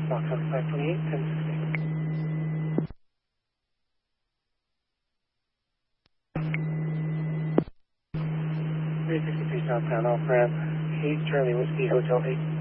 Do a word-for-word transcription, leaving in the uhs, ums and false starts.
Foxtrot five twenty-eight, ten sixty. three sixty-three southbound off ramp, eight Charlie Whiskey Hotel eight.